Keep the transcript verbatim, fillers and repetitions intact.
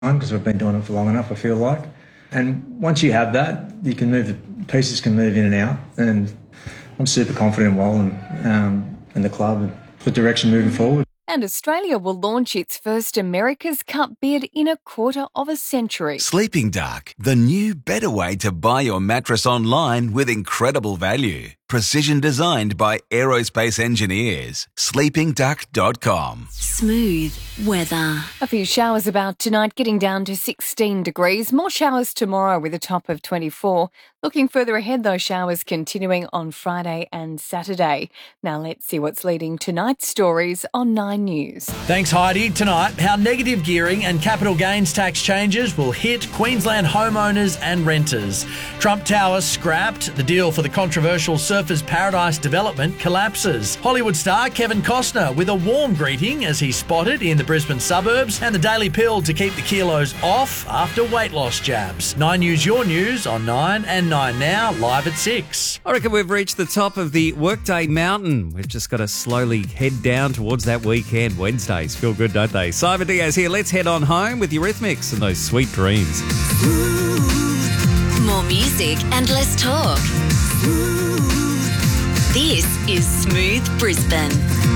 because we've been doing it for long enough, I feel like. And once you have that, you can move, the pieces can move in and out. And I'm super confident in Wallen um, and the club and the direction moving forward. And Australia will launch its first America's Cup bid in a quarter of a century. Sleeping Dark, the new better way to buy your mattress online with incredible value. Precision designed by aerospace engineers. sleeping duck dot com. Smooth weather. A few showers about tonight, getting down to sixteen degrees. More showers tomorrow with a top of twenty-four. Looking further ahead, those showers continuing on Friday and Saturday. Now let's see what's leading tonight's stories on Nine News. Thanks, Heidi. Tonight, how negative gearing and capital gains tax changes will hit Queensland homeowners and renters. Trump Tower scrapped. The deal for the controversial Surfers Paradise development collapses. Hollywood star Kevin Costner with a warm greeting as he's spotted in the Brisbane suburbs, and the Daily Pill to keep the kilos off after weight loss jabs. Nine News, your news on Nine and Nine Now, live at six. I reckon we've reached the top of the Workday Mountain. We've just got to slowly head down towards that weekend. Wednesdays feel good, don't they? Simon Diaz here. Let's head on home with Eurythmics and those sweet dreams. More music and less talk. This is Smooth Brisbane.